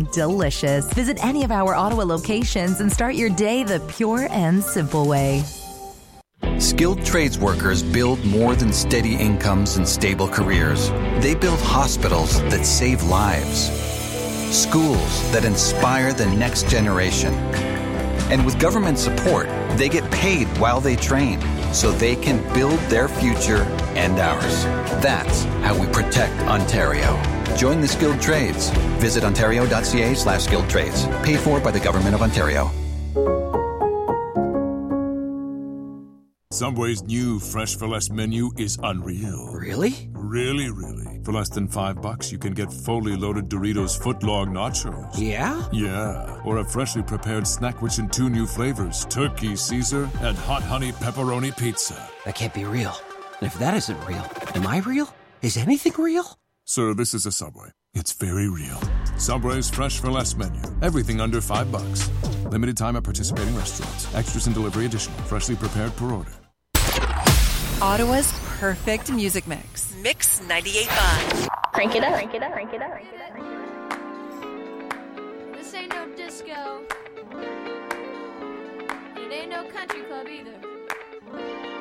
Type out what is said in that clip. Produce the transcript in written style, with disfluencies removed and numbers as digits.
delicious. Visit any of our Ottawa locations and start your day the pure and simple way. Skilled trades workers build more than steady incomes and stable careers. They build hospitals that save lives, schools that inspire the next generation. And with government support, they get paid while they train, so they can build their future and ours. That's how we protect Ontario. Join the skilled trades. Visit ontario.ca/skilled trades. Paid for by the Government of Ontario. Subway's new Fresh for Less menu is unreal. Really? Really, really. For less than $5, you can get fully loaded Doritos footlong nachos. Yeah? Yeah. Or a freshly prepared snack rich in 2 new flavors, Turkey Caesar and Hot Honey Pepperoni Pizza. That can't be real. And if that isn't real, am I real? Is anything real? Sir, this is a Subway. It's very real. Subway's Fresh for Less menu. Everything under $5. Limited time at participating restaurants. Extras and delivery additional. Freshly prepared per order. Ottawa's perfect music mix. Mix 98.5. Crank it up. Crank it up. Crank it up. Crank it up. This ain't no disco. It ain't no country club either.